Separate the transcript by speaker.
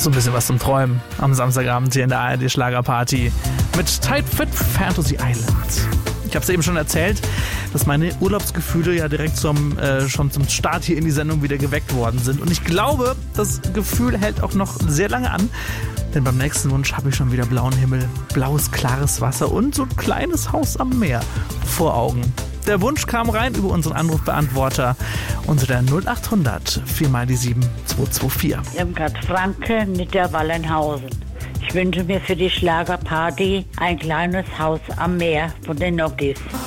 Speaker 1: So ein bisschen was zum Träumen am Samstagabend hier in der ARD Schlagerparty mit Type Fit Fantasy Island. Ich habe es eben schon erzählt, dass meine Urlaubsgefühle ja direkt schon zum Start hier in die Sendung wieder geweckt worden sind. Und ich glaube, das Gefühl hält auch noch sehr lange an. Denn beim nächsten Wunsch habe ich schon wieder blauen Himmel, blaues, klares Wasser und so ein kleines Haus am Meer vor Augen. Der Wunsch kam rein über unseren Anrufbeantworter unter der 0800 4x7 224.
Speaker 2: Irmgard Franke, Niederwallenhausen. Ich wünsche mir für die Schlagerparty ein kleines Haus am Meer von den Noggies.